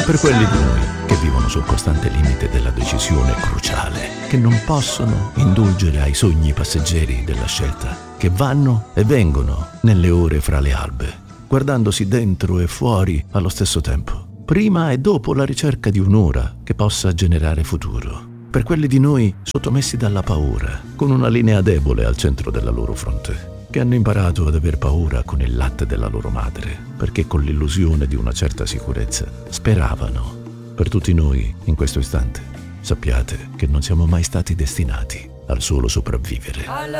Per quelli di noi che vivono sul costante limite della decisione cruciale, che non possono indulgere ai sogni passeggeri della scelta, che vanno e vengono nelle ore fra le albe, guardandosi dentro e fuori allo stesso tempo, prima e dopo la ricerca di un'ora che possa generare futuro. Per quelli di noi sottomessi dalla paura, con una linea debole al centro della loro fronte, che hanno imparato ad aver paura con il latte della loro madre, perché con l'illusione di una certa sicurezza speravano. Per tutti noi, in questo istante, sappiate che non siamo mai stati destinati al solo sopravvivere.